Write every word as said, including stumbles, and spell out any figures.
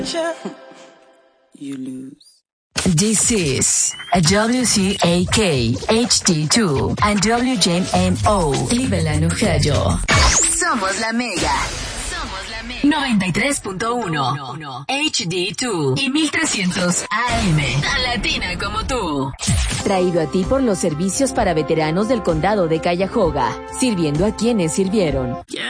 You lose. This is a W C A K H D two and W J M O Cleveland, Ohio. Somos la Mega. Somos la Mega. noventa y tres punto uno H D dos y mil trescientos A M. Tan latina como tú. Traído a ti por los servicios para veteranos del condado de Cuyahoga, sirviendo a quienes sirvieron. Yeah.